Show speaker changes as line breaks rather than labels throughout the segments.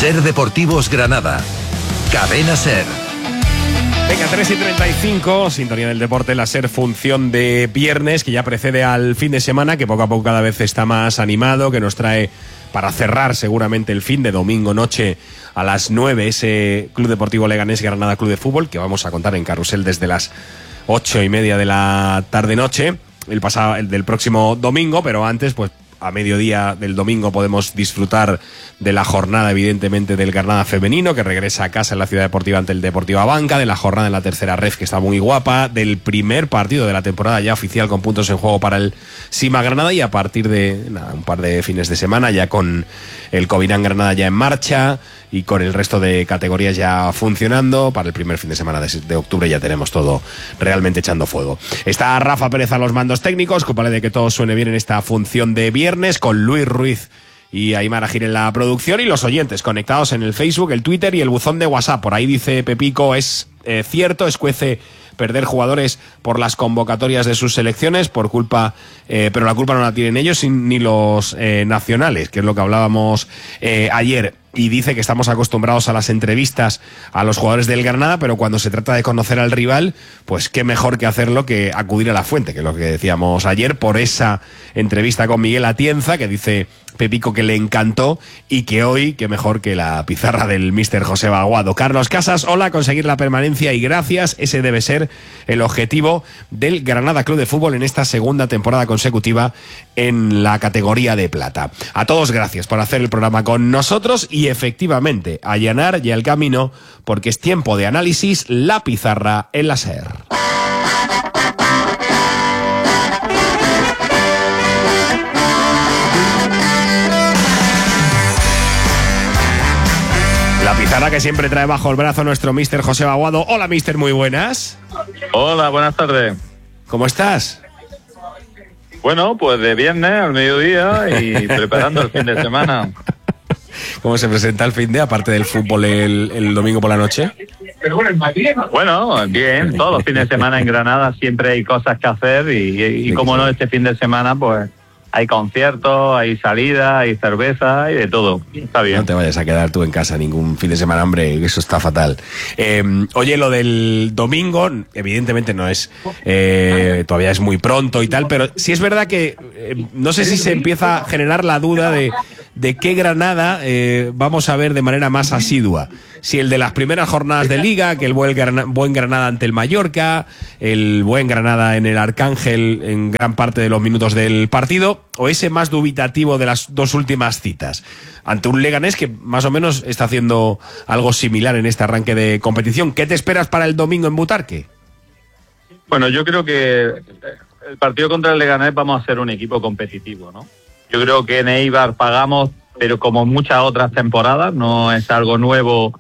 Ser Deportivos Granada. Cadena Ser.
Venga, 3:35, sintonía del deporte, la SER, función de viernes, que ya precede al fin de semana, que poco a poco cada vez está más animado, que nos trae para cerrar seguramente el fin de domingo noche a las 9, ese Club Deportivo Leganés Granada Club de Fútbol, que vamos a contar en Carrusel desde las 8:30 de la tarde-noche, el del próximo domingo, pero antes, pues a mediodía del domingo podemos disfrutar de la jornada, evidentemente, del Granada femenino, que regresa a casa en la Ciudad Deportiva ante el Deportivo Abanca, de la jornada en la tercera ref, que está muy guapa, del primer partido de la temporada ya oficial con puntos en juego para el Sima Granada, y a partir de un par de fines de semana ya con el Covirán Granada ya en marcha y con el resto de categorías ya funcionando. Para el primer fin de semana de octubre ya tenemos todo realmente echando fuego. Está Rafa Pérez a los mandos técnicos, culpable de que todo suene bien en esta función de viernes, con Luis Ruiz y Aimar Agir en la producción, y los oyentes conectados en el Facebook, el Twitter y el buzón de WhatsApp. Por ahí dice Pepico, es cierto, escuece perder jugadores por las convocatorias de sus selecciones, por culpa, pero la culpa no la tienen ellos ni los nacionales, que es lo que hablábamos ayer. Y dice que estamos acostumbrados a las entrevistas a los jugadores del Granada, pero cuando se trata de conocer al rival, pues qué mejor que hacerlo que acudir a la fuente, que es lo que decíamos ayer, por esa entrevista con Miguel Atienza, que dice Pepico que le encantó, y que hoy, qué mejor que la pizarra del míster José Aguado. Carlos Casas, hola, conseguir la permanencia y gracias. Ese debe ser el objetivo del Granada Club de Fútbol en esta segunda temporada consecutiva en la categoría de plata. A todos gracias por hacer el programa con nosotros y efectivamente allanar ya el camino, porque es tiempo de análisis, la pizarra en la SER. La pizarra que siempre trae bajo el brazo nuestro míster José Aguado. Hola, míster, muy buenas.
Hola, buenas tardes.
¿Cómo estás?
Bueno, pues de viernes al mediodía y preparando el fin de semana.
¿Cómo se presenta el fin de, aparte del fútbol, el domingo por la noche?
Bueno, bien, todos los fines de semana en Granada siempre hay cosas que hacer y como no, este fin de semana pues hay conciertos, hay salida, hay cerveza, hay de todo. Está bien.
No te vayas a quedar tú en casa ningún fin de semana, hombre, eso está fatal. Oye, lo del domingo, evidentemente no es, todavía es muy pronto y tal, pero sí es verdad que no sé si se empieza a generar la duda de qué Granada vamos a ver de manera más asidua. Si el de las primeras jornadas de Liga, que el buen Granada ante el Mallorca, el buen Granada en el Arcángel en gran parte de los minutos del partido, o ese más dubitativo de las dos últimas citas, ante un Leganés que más o menos está haciendo algo similar en este arranque de competición. ¿Qué te esperas para el domingo en Butarque?
Bueno, yo creo que el partido contra el Leganés vamos a ser un equipo competitivo, ¿no? Yo creo que en Eibar pagamos, pero como muchas otras temporadas, no es algo nuevo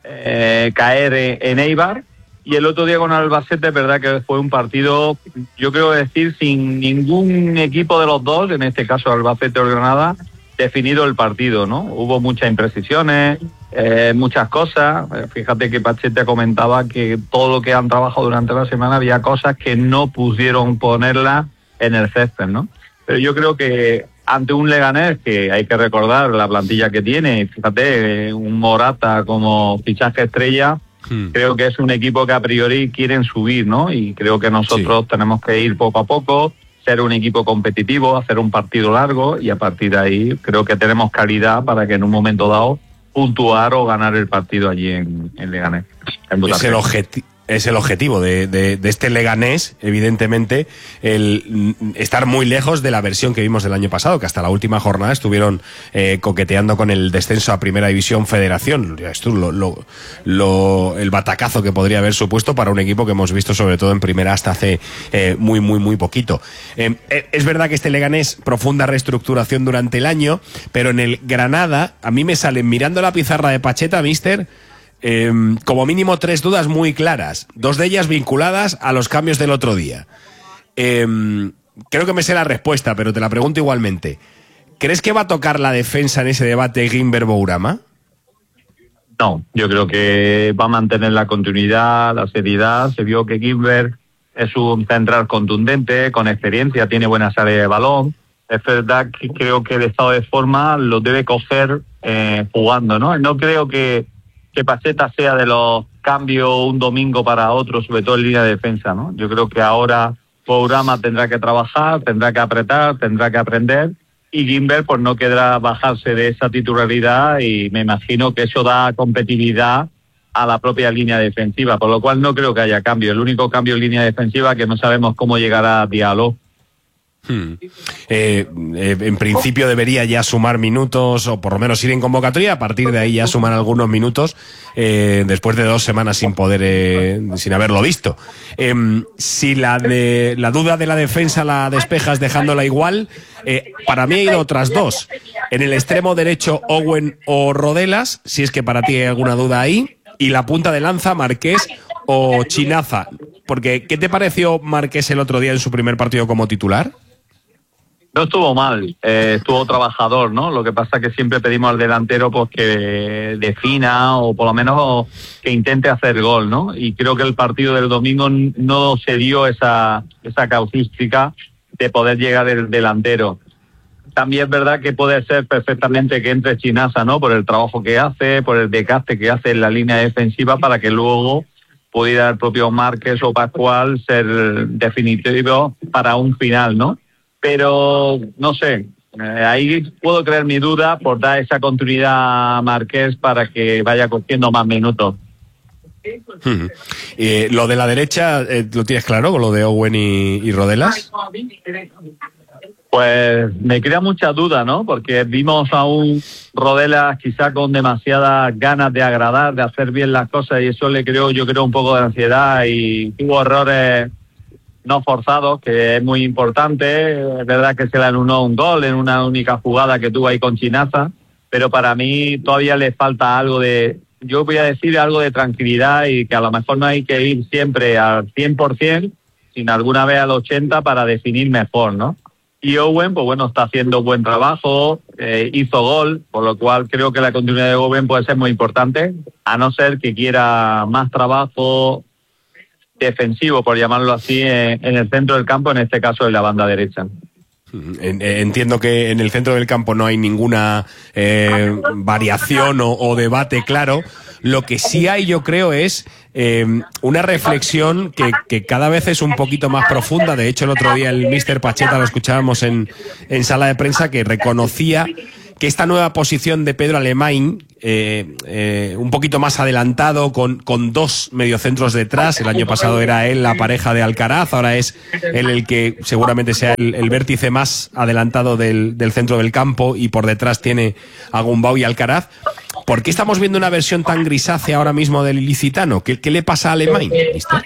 caer en Eibar. Y el otro día con Albacete es verdad que fue un partido, yo creo decir, sin ningún equipo de los dos, en este caso Albacete o Granada, definido el partido, ¿no? Hubo muchas imprecisiones, muchas cosas. Fíjate que Pachete comentaba que todo lo que han trabajado durante la semana había cosas que no pudieron ponerlas en el césped, ¿no? Pero yo creo que ante un Leganés, que hay que recordar la plantilla que tiene, fíjate, un Morata como fichaje estrella, creo que es un equipo que a priori quieren subir, ¿no? Y creo que nosotros tenemos que ir poco a poco, ser un equipo competitivo, hacer un partido largo, y a partir de ahí creo que tenemos calidad para que en un momento dado puntuar o ganar el partido allí en Leganés.
Es el objetivo de este Leganés, evidentemente, el estar muy lejos de la versión que vimos del año pasado, que hasta la última jornada estuvieron coqueteando con el descenso a Primera División Federación. Esto el batacazo que podría haber supuesto para un equipo que hemos visto sobre todo en Primera hasta hace muy poquito. Es verdad que este Leganés, profunda reestructuración durante el año, pero en el Granada, a mí me salen, mirando la pizarra de Pacheta, míster, como mínimo 3 dudas muy claras, 2 de ellas vinculadas a los cambios del otro día. Creo que me sé la respuesta, pero te la pregunto igualmente. ¿Crees que va a tocar la defensa en ese debate Guimber-Bourama?
No, yo creo que va a mantener la continuidad, la seriedad. Se vio que Guimber es un central contundente, con experiencia, tiene buena salida de balón. es verdad que creo que el estado de forma lo debe coger jugando, ¿no? No creo que Pacheta sea de los cambios un domingo para otro, sobre todo en línea de defensa, ¿no? Yo creo que ahora Bourama tendrá que trabajar, tendrá que apretar, tendrá que aprender, y Guimbert pues no querrá bajarse de esa titularidad, y me imagino que eso da competitividad a la propia línea defensiva, por lo cual no creo que haya cambio. El único cambio en línea defensiva que no sabemos cómo llegará Diallo.
En principio debería ya sumar minutos, o por lo menos ir en convocatoria. A partir de ahí ya sumar algunos minutos, después de 2 semanas sin haberlo visto. Si la duda de la defensa la despejas dejándola igual, para mí hay otras dos. En el extremo derecho, Owen o Rodelas, si es que para ti hay alguna duda ahí, y la punta de lanza, Marqués o Chinaza. Porque, ¿qué te pareció Marqués el otro día en su primer partido como titular?
No estuvo mal, estuvo trabajador, ¿no? Lo que pasa es que siempre pedimos al delantero pues que defina, o por lo menos que intente hacer gol, ¿no? Y creo que el partido del domingo no se dio esa casuística de poder llegar el delantero. También es verdad que puede ser perfectamente que entre Chinaza, ¿no? Por el trabajo que hace, por el desgaste que hace en la línea defensiva, para que luego pudiera el propio Márquez o Pascual ser definitivo para un final, ¿no? Pero no sé, ahí puedo creer mi duda por dar esa continuidad a Marqués para que vaya cogiendo más minutos.
Lo de la derecha, ¿lo tienes claro con lo de Owen y Rodelas?
Pues me crea mucha duda, ¿no? Porque vimos a un Rodelas quizá con demasiadas ganas de agradar, de hacer bien las cosas, y eso yo creo un poco de ansiedad, y tuvo errores no forzados, que es muy importante. Es verdad que se le anuló un gol en una única jugada que tuvo ahí con Chinaza, pero para mí todavía le falta algo yo voy a decir algo de tranquilidad, y que a lo mejor no hay que ir siempre al 100%, sino alguna vez al 80% para definir mejor, ¿no? Y Owen, pues bueno, está haciendo buen trabajo, hizo gol, por lo cual creo que la continuidad de Owen puede ser muy importante, a no ser que quiera más trabajo defensivo, por llamarlo así, en el centro del campo, en este caso en la banda derecha.
Entiendo que en el centro del campo no hay ninguna variación o debate claro. Lo que sí hay, yo creo, es una reflexión que cada vez es un poquito más profunda. De hecho, el otro día el míster Pacheta lo escuchábamos en sala de prensa, que reconocía que esta nueva posición de Pedro Alemany, un poquito más adelantado, con 2 mediocentros detrás. El año pasado era él la pareja de Alcaraz, ahora es él el que seguramente sea el vértice más adelantado del centro del campo, y por detrás tiene a Gumbau y Alcaraz. ¿Por qué estamos viendo una versión tan grisácea ahora mismo del ilicitano? ¿Qué le pasa a Alemany, mister?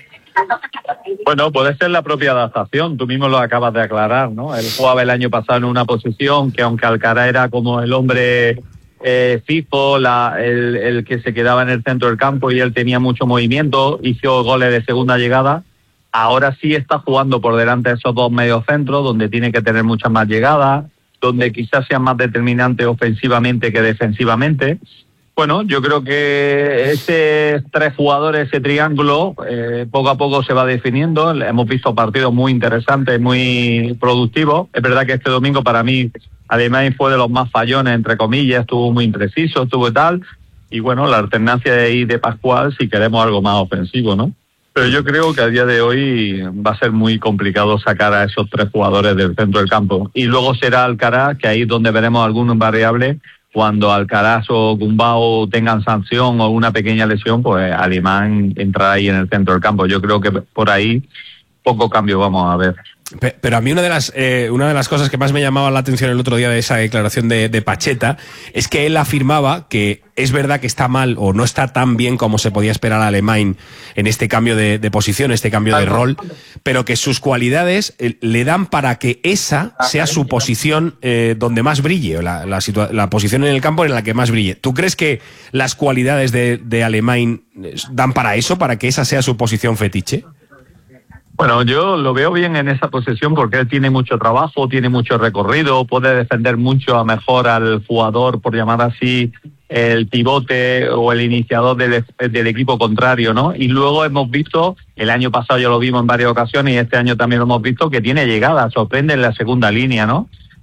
Bueno, puede ser la propia adaptación, tú mismo lo acabas de aclarar, ¿no? Él jugaba el año pasado en una posición que, aunque Alcaraz era como el hombre fijo, el que se quedaba en el centro del campo, y él tenía mucho movimiento, hizo goles de segunda llegada, ahora sí está jugando por delante de esos 2 mediocentros, donde tiene que tener muchas más llegadas, donde quizás sea más determinante ofensivamente que defensivamente. Bueno, yo creo que ese 3 jugadores, ese triángulo, poco a poco se va definiendo. Hemos visto partidos muy interesantes, muy productivos. Es verdad que este domingo para mí Alemany fue de los más fallones, entre comillas, estuvo muy impreciso, estuvo tal. Y bueno, la alternancia de ahí de Pascual, si queremos algo más ofensivo, ¿no? Pero yo creo que a día de hoy va a ser muy complicado sacar a esos 3 jugadores del centro del campo. Y luego será Alcaraz, que ahí es donde veremos algunas variables. Cuando Alcaraz o Gumbau tengan sanción o una pequeña lesión, pues Alemany entrará ahí en el centro del campo. Yo creo que por ahí poco cambio vamos a ver.
Pero a mí una de las cosas que más me llamaba la atención el otro día de esa declaración de Pacheta es que él afirmaba que es verdad que está mal, o no está tan bien como se podía esperar a Alemany en este cambio de posición, este cambio de rol, pero que sus cualidades le dan para que esa sea su posición donde más brille, la posición en el campo en la que más brille. ¿Tú crees que las cualidades de Alemany dan para eso, para que esa sea su posición fetiche?
Bueno, yo lo veo bien en esa posición porque él tiene mucho trabajo, tiene mucho recorrido, puede defender mucho a mejor al jugador, por llamar así, el pivote o el iniciador del equipo contrario, ¿no? Y luego hemos visto, el año pasado ya lo vimos en varias ocasiones y este año también lo hemos visto, que tiene llegada, sorprende en la segunda línea, ¿no?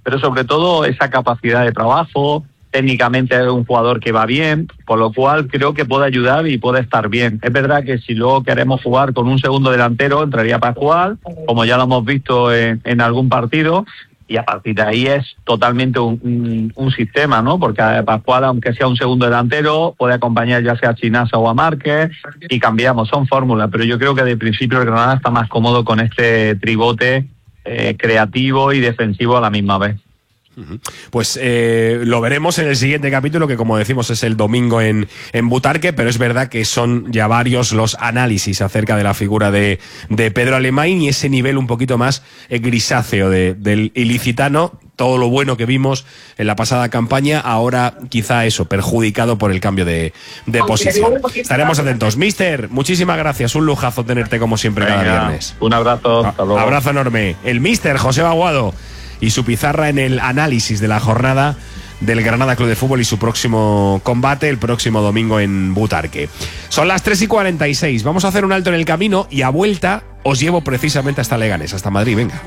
pero sobre todo esa capacidad de trabajo. Técnicamente es un jugador que va bien, por lo cual creo que puede ayudar y puede estar bien. Es verdad que si luego queremos jugar con un segundo delantero, entraría Pascual, como ya lo hemos visto en algún partido, y a partir de ahí es totalmente un sistema, ¿no? Porque Pascual, aunque sea un segundo delantero, puede acompañar ya sea a Chinasa o a Márquez, y cambiamos, son fórmulas, pero yo creo que de principio el Granada está más cómodo con este tribote creativo y defensivo a la misma vez.
Pues lo veremos en el siguiente capítulo, que como decimos es el domingo en Butarque, pero es verdad que son ya varios los análisis acerca de la figura de Pedro Alemany y ese nivel un poquito más grisáceo del ilicitano. Todo lo bueno que vimos en la pasada campaña, ahora quizá eso, perjudicado por el cambio de posición. Estaremos atentos. Mister, muchísimas gracias, un lujazo tenerte como siempre. Venga, cada viernes.
Un abrazo, hasta luego.
Abrazo enorme. El Mister José Baguado y su pizarra en el análisis de la jornada del Granada Club de Fútbol y su próximo combate el próximo domingo en Butarque. Son las 3:46. Vamos a hacer un alto en el camino y a vuelta os llevo precisamente hasta Leganés, hasta Madrid. Venga.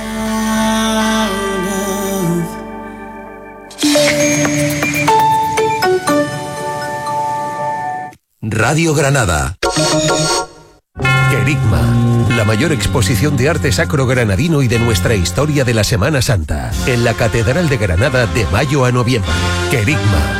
Radio Granada. Querigma, la mayor exposición de arte sacro granadino y de nuestra historia de la Semana Santa, en la Catedral de Granada de mayo a noviembre. Querigma.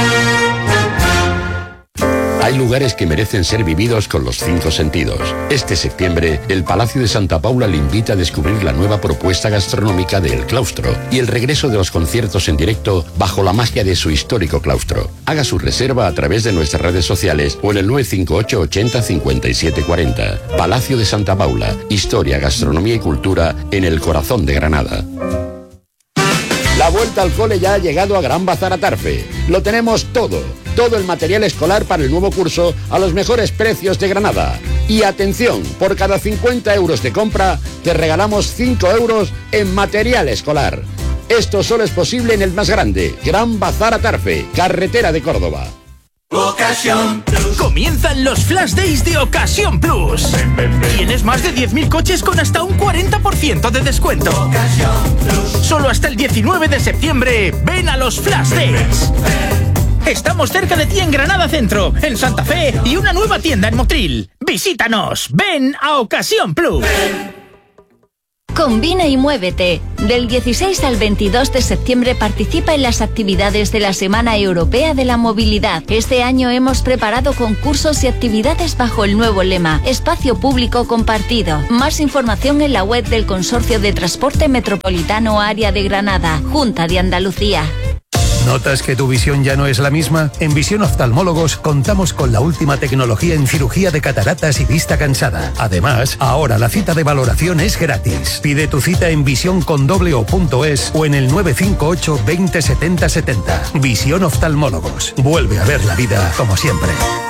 Hay lugares que merecen ser vividos con los 5 sentidos. Este septiembre, el Palacio de Santa Paula le invita a descubrir la nueva propuesta gastronómica de El Claustro y el regreso de los conciertos en directo bajo la magia de su histórico claustro. Haga su reserva a través de nuestras redes sociales o en el 958 80 57 40. Palacio de Santa Paula, historia, gastronomía y cultura en el corazón de Granada. La vuelta al cole ya ha llegado a Gran Bazar Atarfe. Lo tenemos todo el material escolar para el nuevo curso a los mejores precios de Granada. Y atención, por cada 50 euros de compra, te regalamos 5 euros en material escolar. Esto solo es posible en el más grande, Gran Bazar Atarfe, carretera de Córdoba.
Ocasión Plus. Comienzan los Flash Days de Ocasión Plus. Tienes más de 10.000 coches con hasta un 40% de descuento. Ocasión Plus. Solo hasta el 19 de septiembre, ven a los Flash Days. Estamos cerca de ti en Granada Centro, en Santa Fe y una nueva tienda en Motril. Visítanos, ven a Ocasión Plus.
Combina y muévete. Del 16 al 22 de septiembre participa en las actividades de la Semana Europea de la Movilidad. Este año hemos preparado concursos y actividades bajo el nuevo lema Espacio Público Compartido. Más información en la web del Consorcio de Transporte Metropolitano Área de Granada, Junta de Andalucía.
¿Notas que tu visión ya no es la misma? En Visión Oftalmólogos contamos con la última tecnología en cirugía de cataratas y vista cansada. Además, ahora la cita de valoración es gratis. Pide tu cita en visioncondobleO.es o en el 958 20 70 70. Visión Oftalmólogos. Vuelve a ver la vida como siempre.